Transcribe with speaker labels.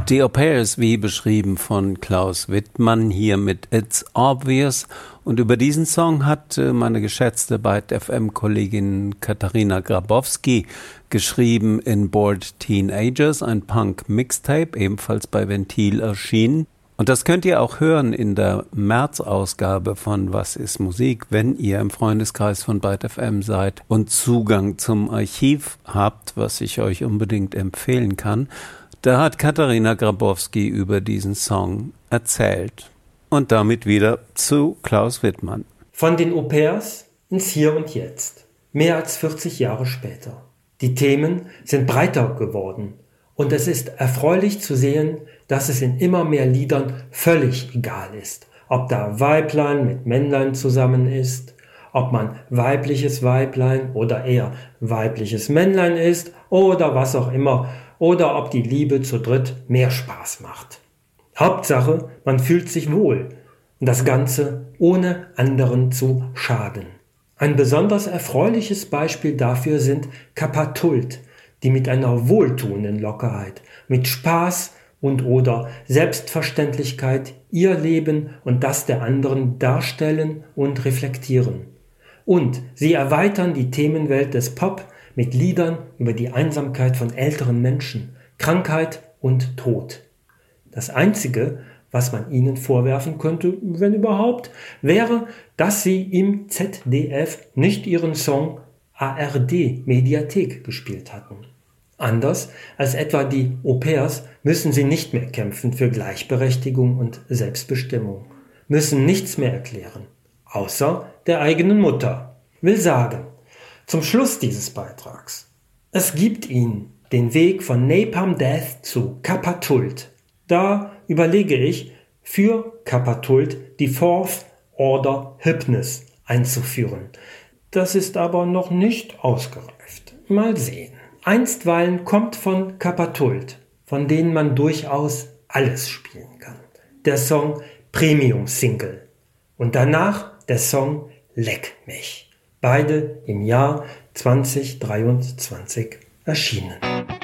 Speaker 1: Die Au-pairs, wie beschrieben von Klaus Wittmann, hier mit It's Obvious. Und über diesen Song hat meine geschätzte Byte FM-Kollegin Katharina Grabowski geschrieben in Bored Teenagers, ein Punk-Mixtape, ebenfalls bei Ventil erschienen. Und das könnt ihr auch hören in der März-Ausgabe von Was ist Musik, wenn ihr im Freundeskreis von Byte FM seid und Zugang zum Archiv habt, was ich euch unbedingt empfehlen kann. Da hat Katharina Grabowski über diesen Song erzählt. Und damit wieder zu Klaus Wittmann.
Speaker 2: Von den Au-pairs ins Hier und Jetzt. Mehr als 40 Jahre später. Die Themen sind breiter geworden. Und es ist erfreulich zu sehen, dass es in immer mehr Liedern völlig egal ist, ob da Weiblein mit Männlein zusammen ist, ob man weibliches Weiblein oder eher weibliches Männlein ist oder was auch immer, oder ob die Liebe zu dritt mehr Spaß macht. Hauptsache, man fühlt sich wohl und das Ganze ohne anderen zu schaden. Ein besonders erfreuliches Beispiel dafür sind Kappa-Tult, die mit einer wohltuenden Lockerheit, mit Spaß und oder Selbstverständlichkeit ihr Leben und das der anderen darstellen und reflektieren. Und sie erweitern die Themenwelt des Pop mit Liedern über die Einsamkeit von älteren Menschen, Krankheit und Tod. Das Einzige, was man ihnen vorwerfen könnte, wenn überhaupt, wäre, dass sie im ZDF nicht ihren Song ARD Mediathek gespielt hatten. Anders als etwa die Au-pairs müssen sie nicht mehr kämpfen für Gleichberechtigung und Selbstbestimmung, müssen nichts mehr erklären, außer der eigenen Mutter. Will sagen, zum Schluss dieses Beitrags, es gibt ihn, den Weg von Napalm Death zu Kappa-Tult. Da überlege ich, für Kappa-Tult die Fourth Order Hypnus einzuführen. Das ist aber noch nicht ausgereift. Mal sehen. Einstweilen kommt von Kappa-Tult, von denen man durchaus alles spielen kann. Der Song Premium Single. Und danach der Song Leck mich. Beide im Jahr 2023 erschienen.